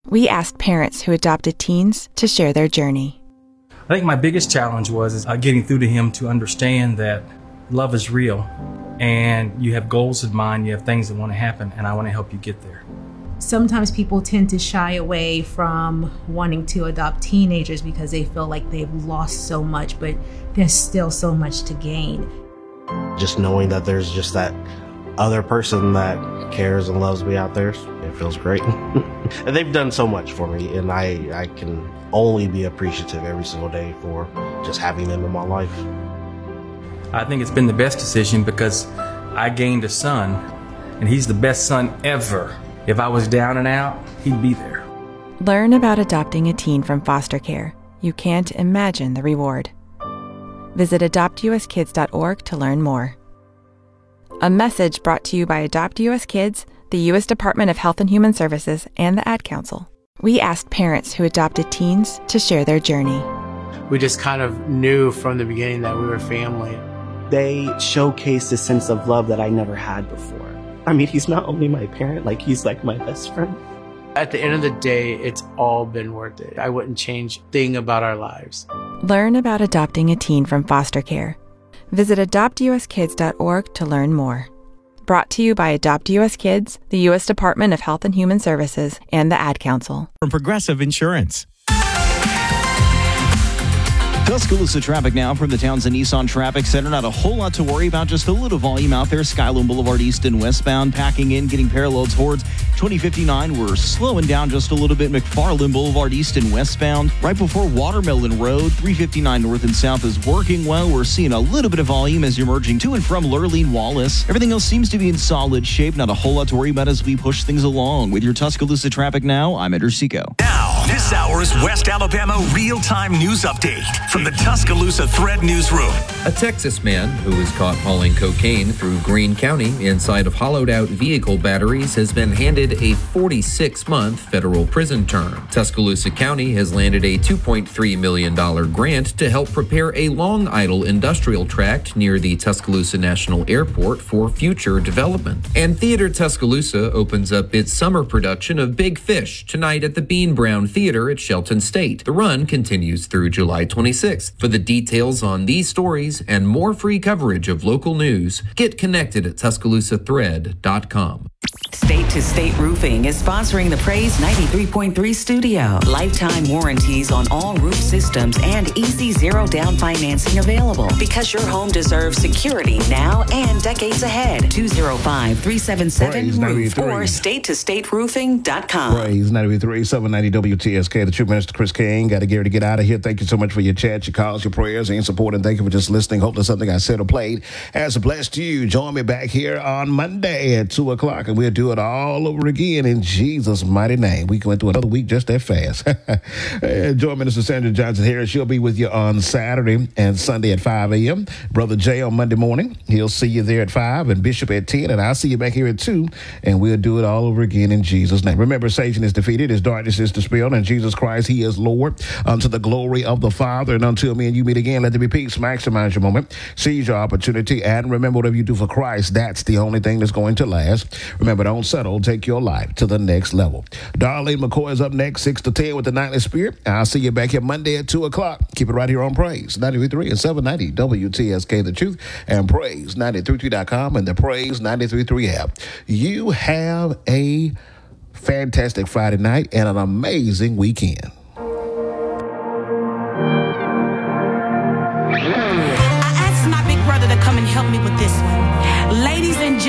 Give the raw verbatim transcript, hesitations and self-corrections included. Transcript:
We asked parents who adopted teens to share their journey. I think my biggest challenge was is, uh, getting through to him to understand that love is real and you have goals in mind, you have things that want to happen, and I want to help you get there. Sometimes people tend to shy away from wanting to adopt teenagers because they feel like they've lost so much, but there's still so much to gain. Just knowing that there's just that other person that cares and loves me out there, it feels great. And they've done so much for me, and I, I can only be appreciative every single day for just having them in my life. I think it's been the best decision because I gained a son, and he's the best son ever. If I was down and out, he'd be there. Learn about adopting a teen from foster care. You can't imagine the reward. Visit adopt u s kids dot org to learn more. A message brought to you by Adopt U S Kids, the U S Department of Health and Human Services, and the Ad Council. We asked parents who adopted teens to share their journey. We just kind of knew from the beginning that we were family. They showcased a sense of love that I never had before. I mean, he's not only my parent, like he's like my best friend. At the end of the day, it's all been worth it. I wouldn't change a thing about our lives. Learn about adopting a teen from foster care. Visit adopt u s kids dot org to learn more. Brought to you by Adopt U S Kids, the U S Department of Health and Human Services, and the Ad Council. From Progressive Insurance. Tuscaloosa traffic now from the Townsend Nissan Traffic Center. Not a whole lot to worry about, just a little volume out there. Skyline Boulevard east and westbound, packing in, getting parallel towards twenty fifty-nine. We're slowing down just a little bit. McFarland Boulevard east and westbound. Right before Watermelon Road, three fifty-nine north and south is working well. We're seeing a little bit of volume as you're merging to and from Lurleen Wallace. Everything else seems to be in solid shape. Not a whole lot to worry about as we push things along. With your Tuscaloosa traffic now, I'm Ed Ursico. Now, this hour's West Alabama real-time news update from the Tuscaloosa Thread Newsroom. A Texas man who was caught hauling cocaine through Greene County inside of hollowed-out vehicle batteries has been handed a forty-six month federal prison term. Tuscaloosa County has landed a two point three million dollars grant to help prepare a long idle industrial tract near the Tuscaloosa National Airport for future development. And Theater Tuscaloosa opens up its summer production of Big Fish tonight at the Bean Brown Theater at Shelton State. The run continues through July twenty-sixth. For the details on these stories and more free coverage of local news, get connected at Tuscaloosa Thread dot com. State to State Roofing is sponsoring the Praise ninety-three point three studio. Lifetime warranties on all roof systems and easy zero down financing available. Because your home deserves security now and decades ahead. two oh five, three seven seven, roof or state to state roofing dot com. Praise ninety-three, seven ninety W T S K. The True Minister Chris King. Got to get ready to get out of here. Thank you so much for your chat, your calls, your prayers, and support. And thank you for just listening. Hope that something I said or played has blessed you. Join me back here on Monday at two o'clock, and we'll do it all over again in Jesus' mighty name. We went through another week just that fast. Join Minister Sandra Johnson Harris. She'll be with you on Saturday and Sunday at five a.m. Brother Jay on Monday morning. He'll see you there at five, and Bishop at ten, and I'll see you back here at two, and we'll do it all over again in Jesus' name. Remember, Satan is defeated, his darkness is dispelled, and Jesus Christ, he is Lord, unto the glory of the Father. And until me and you meet again, let there be peace. Maximize your moment. Seize your opportunity. And remember, whatever you do for Christ, that's the only thing that's going to last. Remember, don't settle. Take your life to the next level. Darlene McCoy is up next, six to ten with the Nightly Spirit. I'll see you back here Monday at two o'clock. Keep it right here on Praise ninety-three point three and seven ninety W T S K, The Truth, and Praise nine three three dot com and the Praise nine three three app. You have a fantastic Friday night and an amazing weekend. I asked my big brother to come and help me with this one. Ladies and